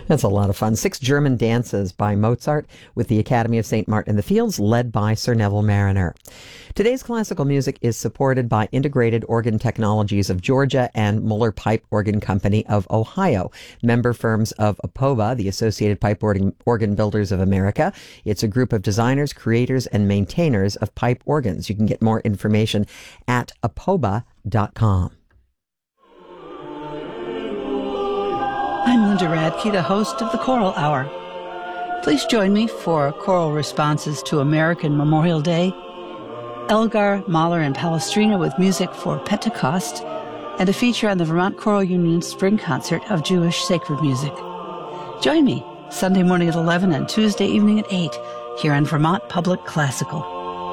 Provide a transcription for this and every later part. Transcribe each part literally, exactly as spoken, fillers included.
That's a lot of fun. Six German dances by Mozart with the Academy of Saint Martin in the Fields, led by Sir Neville Mariner. Today's classical music is supported by Integrated Organ Technologies of Georgia and Muller Pipe Organ Company of Ohio, member firms of APOBA, the Associated Pipe Organ, Organ Builders of America. It's a group of designers, creators, and maintainers of pipe organs. You can get more information at apoba dot com. I'm Linda Radke, the host of the Choral Hour. Please join me for choral responses to American Memorial Day, Elgar, Mahler, and Palestrina with music for Pentecost, and a feature on the Vermont Choral Union's Spring Concert of Jewish Sacred Music. Join me Sunday morning at eleven and Tuesday evening at eight here on Vermont Public Classical.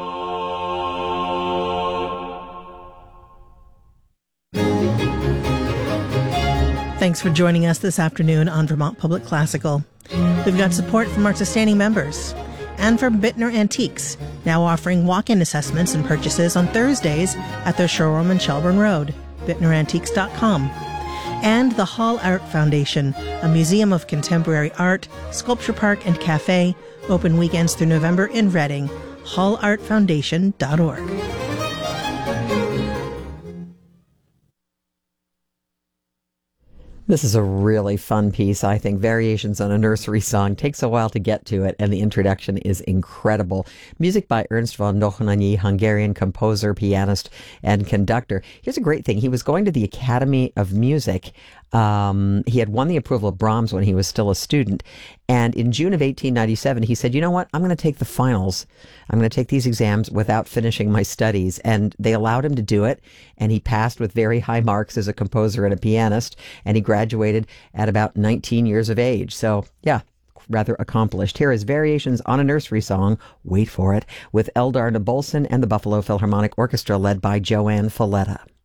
Thanks for joining us this afternoon on Vermont Public Classical. We've got support from our sustaining members and from Bittner Antiques, now offering walk-in assessments and purchases on Thursdays at their showroom in Shelburne Road, bittner antiques dot com. And the Hall Art Foundation, a museum of contemporary art, sculpture park, and cafe, open weekends through November in Reading, hall art foundation dot org. This is a really fun piece, I think. Variations on a Nursery Song. Takes a while to get to it, and the introduction is incredible. Music by Ernst von Dohnanyi, Hungarian composer, pianist, and conductor. Here's a great thing. He was going to the Academy of Music. Um, he had won the approval of Brahms when he was still a student. And in June of eighteen ninety-seven, he said, you know what? I'm going to take the finals. I'm going to take these exams without finishing my studies. And they allowed him to do it. And he passed with very high marks as a composer and a pianist. And he graduated at about nineteen years of age. So, yeah, rather accomplished. Here is Variations on a Nursery Song, wait for it, with Eldar Nabolson and the Buffalo Philharmonic Orchestra led by Joanne Falletta.